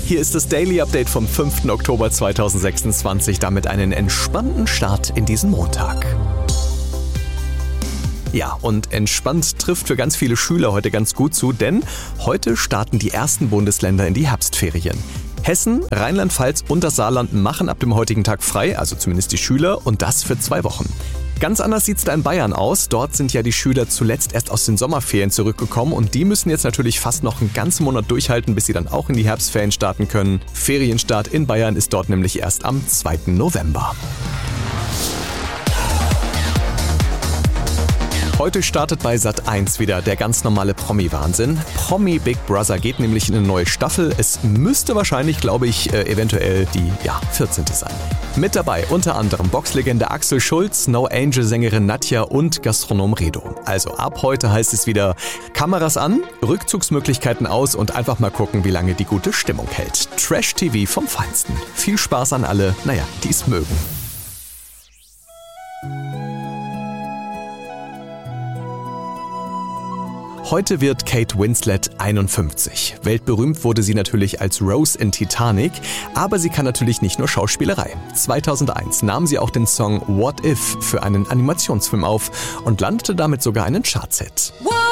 Hier ist das Daily Update vom 5. Oktober 2026, damit einen entspannten Start in diesen Montag. Ja, und entspannt trifft für ganz viele Schüler heute ganz gut zu, denn heute starten die ersten Bundesländer in die Herbstferien. Hessen, Rheinland-Pfalz und das Saarland machen ab dem heutigen Tag frei, also zumindest die Schüler, und das für 2 Wochen. Ganz anders sieht es da in Bayern aus. Dort sind ja die Schüler zuletzt erst aus den Sommerferien zurückgekommen und die müssen jetzt natürlich fast noch einen ganzen Monat durchhalten, bis sie dann auch in die Herbstferien starten können. Ferienstart in Bayern ist dort nämlich erst am 2. November. Heute startet bei Sat.1 wieder der ganz normale Promi-Wahnsinn. Promi Big Brother geht nämlich in eine neue Staffel. Es müsste wahrscheinlich, glaube ich, eventuell die 14. sein. Mit dabei unter anderem Boxlegende Axel Schulz, No Angel-Sängerin Nadja und Gastronom Redo. Also ab heute heißt es wieder Kameras an, Rückzugsmöglichkeiten aus und einfach mal gucken, wie lange die gute Stimmung hält. Trash-TV vom Feinsten. Viel Spaß an alle, die es mögen. Heute wird Kate Winslet 51. Weltberühmt wurde sie natürlich als Rose in Titanic, aber sie kann natürlich nicht nur Schauspielerei. 2001 nahm sie auch den Song What If für einen Animationsfilm auf und landete damit sogar einen Chartshit.